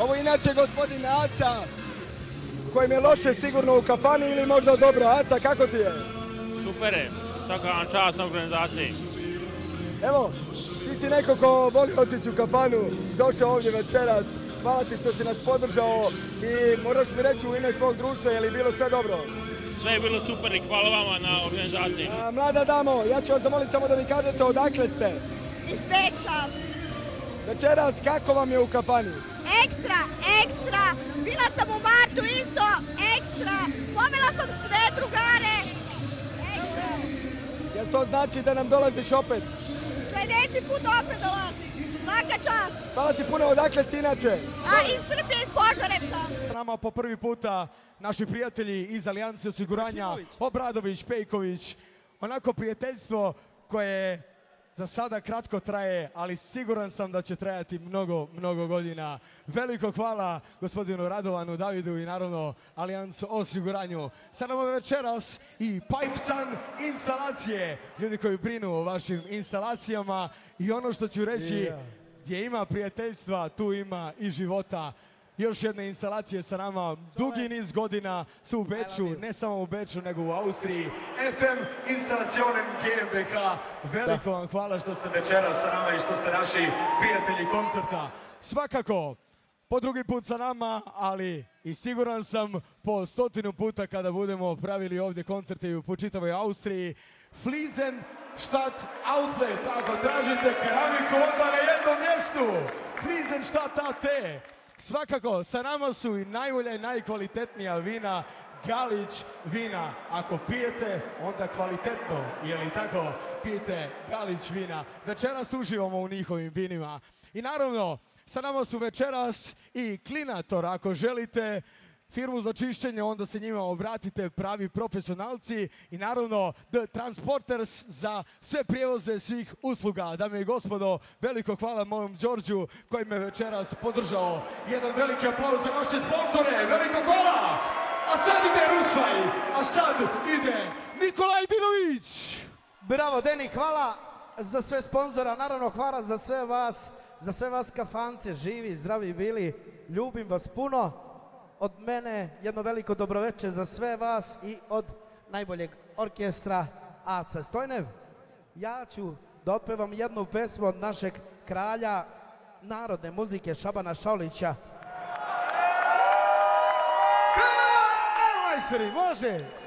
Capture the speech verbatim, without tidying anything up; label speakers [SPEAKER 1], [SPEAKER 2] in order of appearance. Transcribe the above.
[SPEAKER 1] Ovo inače gospodin Aca, kojem je loše sigurno u kafani ili možda dobro. Aca, kako ti je?
[SPEAKER 2] Super je, svaka vam čast na organizaciji.
[SPEAKER 1] Evo, ti si neko ko voli otići u kafanu, došao ovdje večeras. Hvala ti što si nas podržao i moraš mi reći u ime svog društva, je li bilo sve dobro?
[SPEAKER 2] Sve je bilo super i hvala vama na organizaciji.
[SPEAKER 1] A, mlada damo, ja ću vas zamoliti samo da mi kažete odakle ste.
[SPEAKER 3] Iz Beča.
[SPEAKER 1] Večeras, kako vam je u kafani?
[SPEAKER 3] Ekstra, ekstra. Bila sam u martu isto, ekstra. Povela sam sve drugare. Ekstra.
[SPEAKER 1] Jel to znači da nam dolaziš opet?
[SPEAKER 3] Sljedeći put opet dolazim. Svaka čast.
[SPEAKER 1] Hvala ti puno, odakle si inače?
[SPEAKER 3] A iz Srbije, iz Požarevca.
[SPEAKER 4] Nama po prvi puta naši prijatelji iz Alijanse osiguranja, Obradović, Pejković. Onako prijateljstvo koje za sada kratko traje, ali siguran sam da će trajati mnogo, mnogo godina. Veliko hvala gospodinu Radovanu, Davidu i naravno Alijansu osiguranju. Sa nama večeras i Pipesun instalacije, ljudi koji brinu o vašim instalacijama i ono što ću reći, gdje ima prijateljstva, tu ima i života. Još jedne instalacije sa nama, dugi niz godina su u Beču, ne samo u Beču, nego u Austriji. F M Instalationen G M B H, veliko vam hvala što ste večera sa nama i što ste naši prijatelji koncerta. Svakako, po drugi put sa nama, ali i siguran sam po stotinu puta kada budemo pravili ovdje koncerte u čitavoj Austriji, Fliesen Stadt Outlet, ako tražite keramiku onda na jednom mjestu, Fliesen Stadt A T. Svakako, sa nama su i najbolja i najkvalitetnija vina, Galić vina. Ako pijete, onda kvalitetno, je li tako? Pijete Galić vina. Večeras uživamo u njihovim vinima. I naravno, sa nama su večeras i Klinator. Ako želite firmu za čišćenje, onda se njima obratite, pravi profesionalci. I naravno, The Transporters za sve prijevoze svih usluga. Dame i gospodo, veliko hvala mojom Đorđu koji me večeras podržao. Jedan veliki aplauz za naše sponzore. Veliko hvala! A sad ide Rusvaj, a sad ide Nikolaj Dinović.
[SPEAKER 5] Bravo, Deni, hvala za sve sponzora. Naravno, hvala za sve vas, za sve vas kafance, živi, zdravi bili. Ljubim vas puno. Od mene jedno veliko dobroveče za sve vas i od najboljeg orkestra Aca Stojnev. Ja ću da otpevam jednu pesmu od našeg kralja narodne muzike Šabana Šaulića. Evo majstori, može!